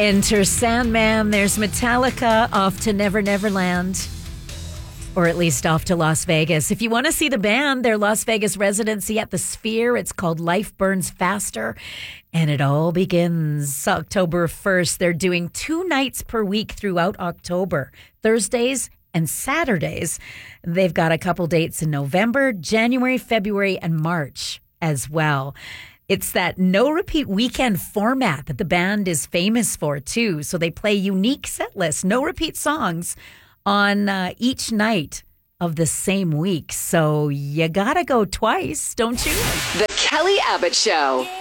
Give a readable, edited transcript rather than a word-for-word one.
Enter Sandman. There's Metallica off to Never Never Land. Or at least off to Las Vegas. If you want to see the band, their Las Vegas residency at the Sphere, it's called Life Burns Faster. And it all begins October 1st. They're doing 2 nights per week throughout October, Thursdays and Saturdays. They've got a couple dates in November, January, February, and March as well. It's that no-repeat weekend format that the band is famous for, too. So they play unique set lists, no-repeat songs on each night of the same week. So you gotta go twice, don't you? The Kelly Abbott Show.